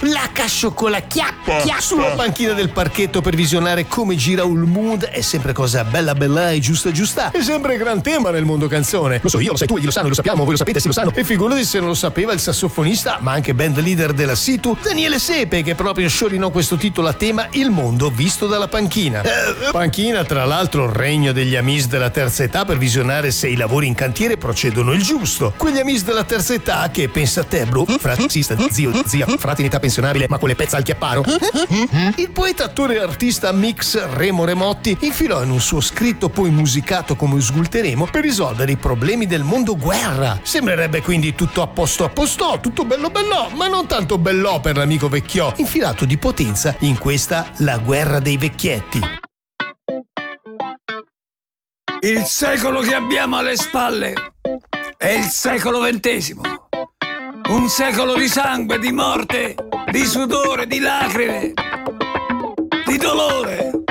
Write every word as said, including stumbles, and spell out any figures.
la casciocola chiappa, chiappa sulla panchina del parchetto per visionare come gira il mood è sempre cosa bella bella e giusta giusta. È sempre gran tema nel mondo canzone. Lo so io, lo sai tu, io lo sanno, lo sappiamo, voi lo sapete, sì lo sanno. E figurati se non lo sapeva il sassofonista, ma anche band leader della Situ, Daniele Sepe, che proprio sciorinò questo titolo a tema Il mondo visto dalla panchina. Eh, panchina, tra l'altro, regno degli amis della terza età per visionare se i lavori in cantiere procedono il giusto. Quegli amis della terza età che, pensa a te, bro, fratista, zio, zia, frate in età pensionabile, ma con le pezze al chiapparo. Il poeta, attore e artista mix Remo Remotti infilò in un suo scritto poi musicato come sgulteremo per risolvere i problemi del mondo guerra. Sembrerebbe quindi tutto a posto a posto, tutto bello bello, ma non tanto bello per l'amico vecchiò, infilato di potenza in questa La guerra dei vecchietti. Il secolo che abbiamo alle spalle è il secolo ventesimo. Un secolo di sangue, di morte, di sudore, di lacrime, di dolore.